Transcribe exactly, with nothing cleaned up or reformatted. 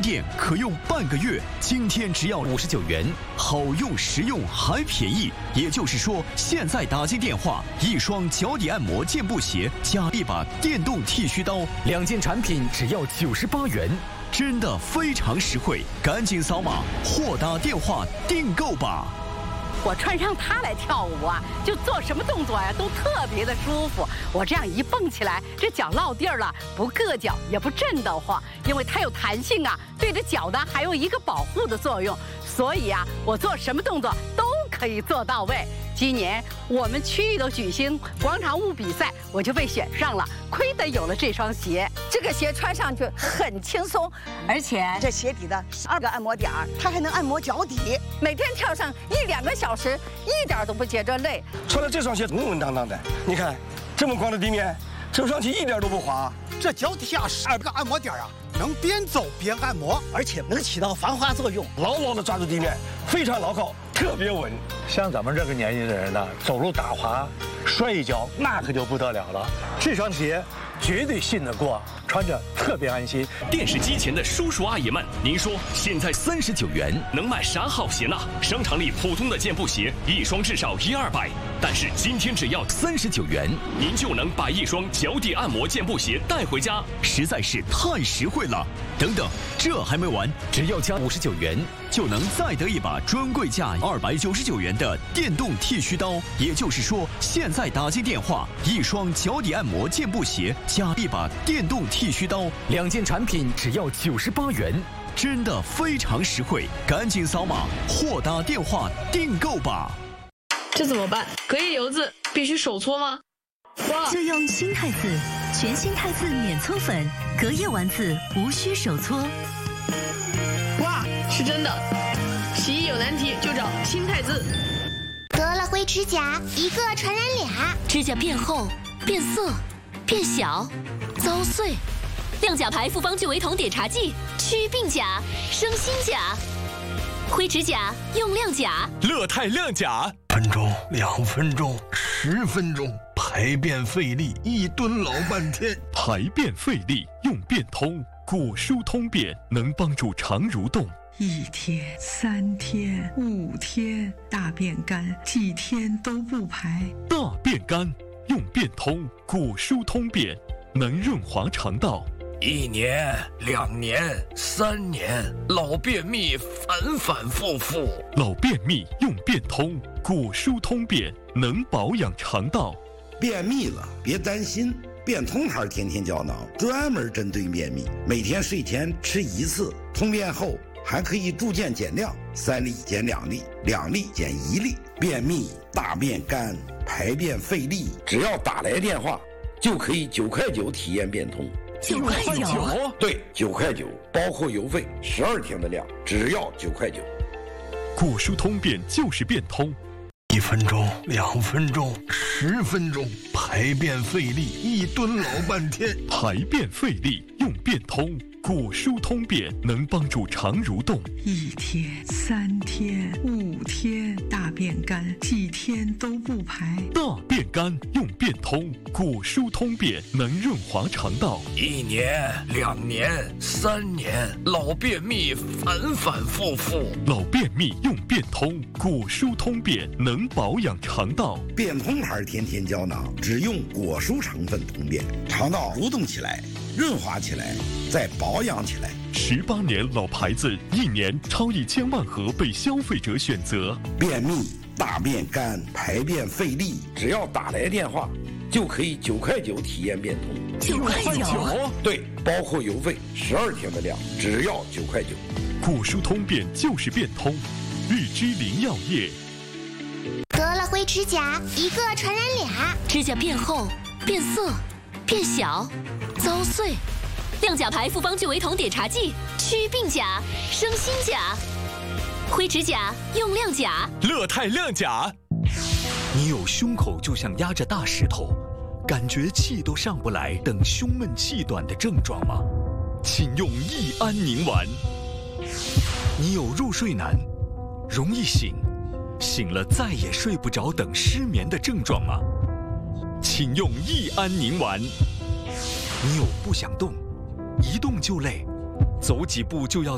店可用半个月，今天只要五十九元，好用实用还便宜。也就是说，现在打进电话，一双脚底按摩健步鞋加一把电动剃须刀，两件产品只要九十八元，真的非常实惠，赶紧扫码或打电话订购吧。 我穿上它来跳舞啊，就做什么动作呀、啊、都特别的舒服。我这样一蹦起来，这脚落地儿了，不硌脚也不震得慌，因为它有弹性啊，对着脚呢还有一个保护的作用。所以啊，我做什么动作都可以做到位。今年我们区域都举行广场舞比赛，我就被选上了，亏得有了这双鞋。 这个鞋穿上去很轻松，而且这鞋底的十二个按摩点儿，它还能按摩脚底。每天跳上一两个小时，一点都不觉着累。 穿了这双鞋稳稳当当的，你看这么光的地面，走上去一点都不滑。 这脚底下十二个按摩点啊，能边走边按摩，而且能起到防滑作用， 牢牢地抓住地面，非常牢靠，特别稳。 像咱们这个年纪的人呢，走路打滑、摔一跤，那可就不得了了。这双鞋绝对信得过，穿着特别安心。 电视机前的叔叔阿姨们，您说现在三十九元能买啥好鞋呢？商场里普通的健步鞋一双至少一二百，但是今天只要三十九元，您就能把一双脚底按摩健步鞋带回家， 实在是太实惠了。等等，这还没完，只要加五十九元，就能再得一把专柜价二百九十九元的电动剃须刀。也就是说，现在打进电话，一双脚底按摩健步鞋加一把电动剃须刀，两件产品只要九十八元，真的非常实惠，赶紧扫码或打电话订购吧。 这怎么办？隔夜油渍必须手搓吗？哇！ 就用新汰渍，全新汰渍免搓粉，隔夜完渍无需手搓。 哇，是真的！洗衣有难题就找新汰渍。 得了灰指甲，一个传染俩。 指甲变厚、变色、变小、遭碎。亮甲牌复方聚维酮碘茶剂，祛病甲，生新甲。灰指甲用亮甲， 乐泰亮甲。 分钟、两分钟、十分钟，排便费力，一蹲老半天。 排便费力用便通，果蔬通便能帮助肠蠕动。 一天、三天、五天，大便干，几天都不排。 大便干用便通，果蔬通便能润滑肠道。 一年、两年、三年，老便秘反反复复。 老便秘用便通，果蔬通便能保养肠道。 便秘了别担心，便通牌天天胶囊专门针对便秘，每天睡前吃一次，通便后还可以逐渐减量，三粒减两粒，两粒减一粒。便秘、大便干、排便费力，只要打来电话，就可以九块九体验便通。 九块九？ 对，九块九，包括邮费，十二天的量，只要九块九。 果蔬通便就是便通。 一分钟、两分钟、十分钟，排便费力，一蹲老半天。 排便费力用便通，果蔬通便能帮助肠蠕动。 一天、三天、五天，大便干，几天都不排。 大便干用便通，果蔬通便能润滑肠道。 一年、两年、三年，老便秘反反复复。 老便秘用便通，果蔬通便能保养肠道。 便通牌天天胶囊只用果蔬成分通便，肠道蠕动起来，润滑起来，再保养起来。 十八年老牌子，一年超一千万盒被消费者选择。 便秘、大便干、排便费力，只要打来电话，就可以九块九体验便通。 九块九？ 对，包括邮费，十二天的量，只要九块九。 果蔬通便就是便通，日之林药业。 得了灰指甲，一个传染俩。 指甲变厚、变色、变小、遭碎。亮甲牌复方聚维酮碘茶剂，祛病甲，生新甲。灰指甲用亮甲， 乐泰亮甲。 你有胸口就像压着大石头，感觉气都上不来，等胸闷气短的症状吗？请用益安宁丸。你有入睡难，容易醒，醒了再也睡不着等失眠的症状吗？请用益安宁丸。你有不想动，一动就累，走几步就要